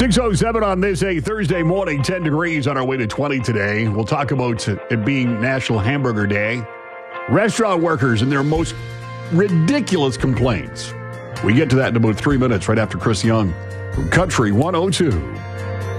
6:07 on this a Thursday morning, 10 degrees on our way to 20 today. We'll talk about it being National Hamburger Day. Restaurant workers and their most ridiculous complaints. We get to that in about 3 minutes right after Chris Young from Country 102.